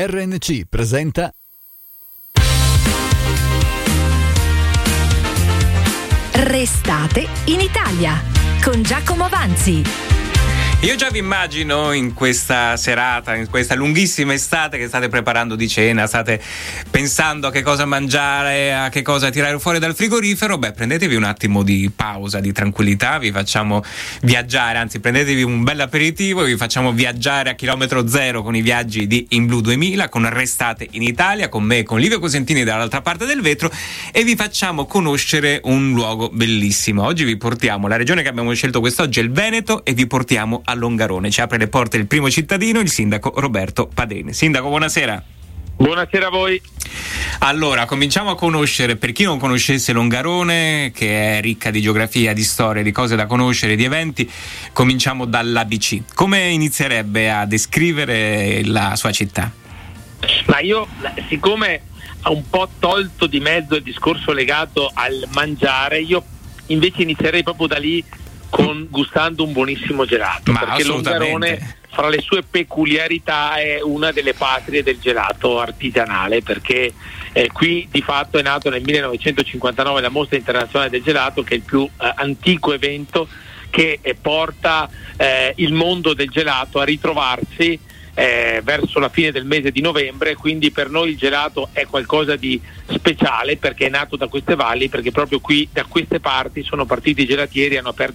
RNC presenta Restate in Italia con Giacomo Vanzi. Io già vi immagino in questa serata, in questa lunghissima estate che state preparando di cena, state pensando a che cosa mangiare, a che cosa tirare fuori dal frigorifero. Prendetevi un attimo di pausa, di tranquillità, vi facciamo viaggiare, anzi prendetevi un bel aperitivo e vi facciamo viaggiare a chilometro zero con i viaggi di In Blu 2000, con Restate in Italia, con me, con Livio Cosentini dall'altra parte del vetro, e vi facciamo conoscere un luogo bellissimo. Oggi vi portiamo, la regione che abbiamo scelto quest'oggi è il Veneto, e vi portiamo a Longarone. Ci apre le porte il primo cittadino, il sindaco Roberto Padeni. Sindaco, buonasera. Buonasera a voi. Allora, cominciamo a conoscere, per chi non conoscesse Longarone, che è ricca di geografia, di storia, di cose da conoscere, di eventi. Cominciamo dall'ABC. Come inizierebbe a descrivere la sua città? Ma io, siccome ha un po' tolto di mezzo il discorso legato al mangiare, io invece inizierei proprio da lì, gustando un buonissimo gelato. Ma perché Longarone, fra le sue peculiarità, è una delle patrie del gelato artigianale, perché qui di fatto è nato nel 1959 la Mostra Internazionale del Gelato, che è il più antico evento che porta il mondo del gelato a ritrovarsi verso la fine del mese di novembre. Quindi per noi il gelato è qualcosa di speciale, perché è nato da queste valli, perché proprio qui, da queste parti, sono partiti i gelatieri e hanno aperto